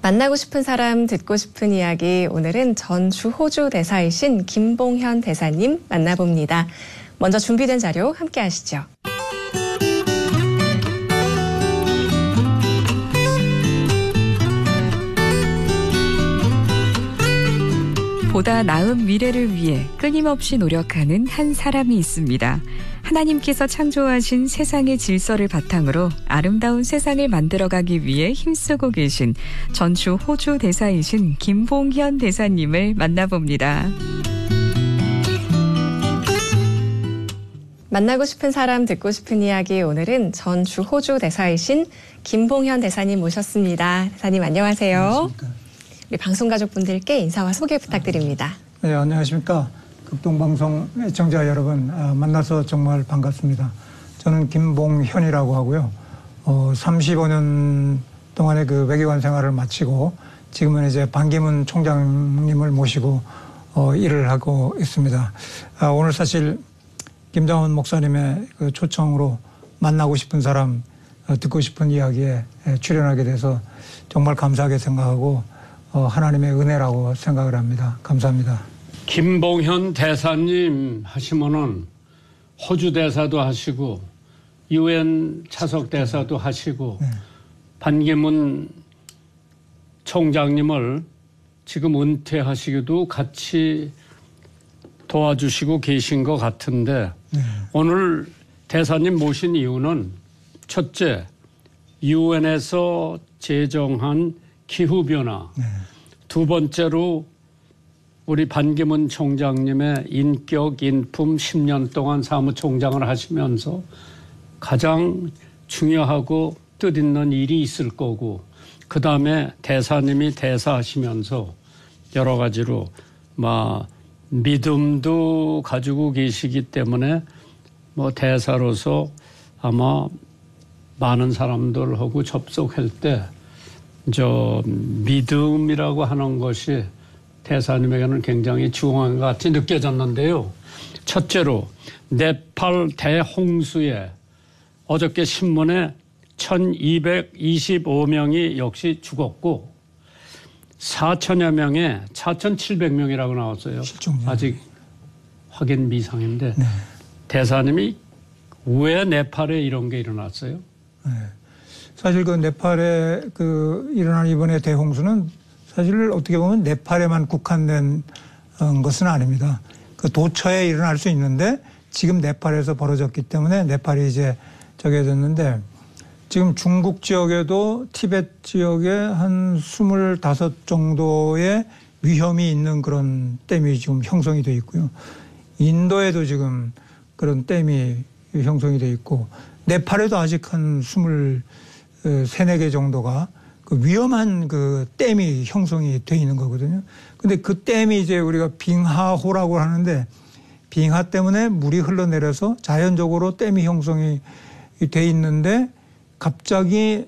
만나고 싶은 사람, 듣고 싶은 이야기. 오늘은 전주 호주 대사이신 김봉현 대사님 만나봅니다. 먼저 준비된 자료 함께 하시죠. 보다 나은 미래를 위해 끊임없이 노력하는 한 사람이 있습니다. 하나님께서 창조하신 세상의 질서를 바탕으로 아름다운 세상을 만들어가기 위해 힘쓰고 계신 전주 호주 대사이신 김봉현 대사님을 만나봅니다. 만나고 싶은 사람, 듣고 싶은 이야기. 오늘은 전주 호주 대사이신 김봉현 대사님 모셨습니다. 대사님 안녕하세요. 안녕하십니까. 우리 방송 가족분들께 인사와 소개 부탁드립니다. 네, 안녕하십니까. 극동방송 애청자 여러분, 만나서 정말 반갑습니다. 저는 김봉현이라고 하고요. 35년 동안의 그 외교관 생활을 마치고 지금은 이제 반기문 총장님을 모시고 일을 하고 있습니다. 오늘 사실 김장원 목사님의 그 초청으로 만나고 싶은 사람, 듣고 싶은 이야기에 출연하게 돼서 정말 감사하게 생각하고 하나님의 은혜라고 생각을 합니다. 감사합니다. 김봉현 대사님 하시면은 호주 대사도 하시고 UN 차석 대사도 하시고 네. 반기문 총장님을 지금 은퇴하시기도 같이 도와주시고 계신 것 같은데 네. 오늘 대사님 모신 이유는 첫째, UN에서 제정한 기후변화 네. 두 번째로 우리 반기문 총장님의 인격, 인품 10년 동안 사무총장을 하시면서 가장 중요하고 뜻있는 일이 있을 거고 그다음에 대사님이 대사하시면서 여러 가지로 믿음도 가지고 계시기 때문에 대사로서 아마 많은 사람들하고 접속할 때 믿음이라고 하는 것이 대사님에게는 굉장히 중요한 것 같이 느껴졌는데요. 첫째로 네팔 대홍수에 어저께 신문에 1225명이 역시 죽었고 4천여 명에 4,700명이라고 나왔어요. 실종자. 아직 확인 미상인데 네. 대사님이 왜 네팔에 이런 게 일어났어요? 네. 사실 그 네팔에 일어난 이번에 대홍수는 사실 어떻게 보면 네팔에만 국한된 것은 아닙니다. 그 도처에 일어날 수 있는데 지금 네팔에서 벌어졌기 때문에 네팔이 이제 저게 됐는데 지금 중국 지역에도 티베트 지역에 한 25 정도의 위험이 있는 그런 댐이 지금 형성이 돼 있고요. 인도에도 지금 그런 댐이 형성이 돼 있고 네팔에도 아직 한 23, 4개 정도가 그 위험한 그 댐이 형성이 돼 있는 거거든요. 근데 그 댐이 이제 우리가 빙하호라고 하는데 빙하 때문에 물이 흘러내려서 자연적으로 댐이 형성이 돼 있는데 갑자기